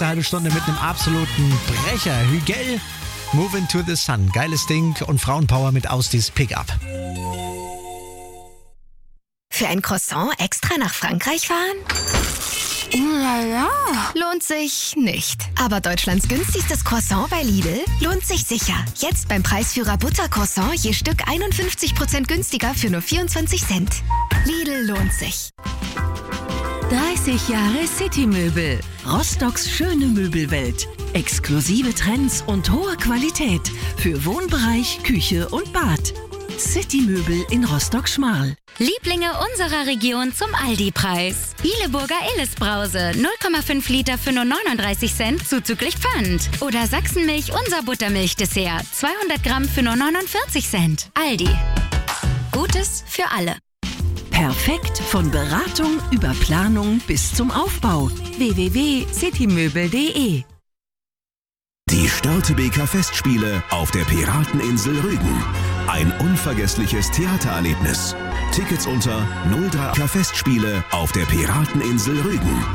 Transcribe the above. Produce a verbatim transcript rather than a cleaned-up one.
Eine halbe Stunde mit einem absoluten Brecher. Hügel, Move into the Sun. Geiles Ding und Frauenpower mit Austis Pickup. Für ein Croissant extra nach Frankreich fahren? Lala. Lohnt sich nicht. Aber Deutschlands günstigstes Croissant bei Lidl lohnt sich sicher. Jetzt beim Preisführer Buttercroissant je Stück einundfünfzig Prozent günstiger für nur vierundzwanzig Cent. Lidl lohnt sich. dreißig Jahre City-Möbel. Rostocks schöne Möbelwelt. Exklusive Trends und hohe Qualität für Wohnbereich, Küche und Bad. City-Möbel in Rostock-Schmarl. Lieblinge unserer Region zum Aldi-Preis. Ileburger Illes-Brause, null Komma fünf Liter für nur neununddreißig Cent zuzüglich Pfand. Oder Sachsenmilch, unser Buttermilch-Dessert, zweihundert Gramm für nur neunundvierzig Cent. Aldi. Gutes für alle. Perfekt von Beratung über Planung bis zum Aufbau. w w w punkt citymöbel punkt de Die Störtebeker Festspiele auf der Pirateninsel Rügen. Ein unvergessliches Theatererlebnis. Tickets unter null drei Festspiele auf der Pirateninsel Rügen.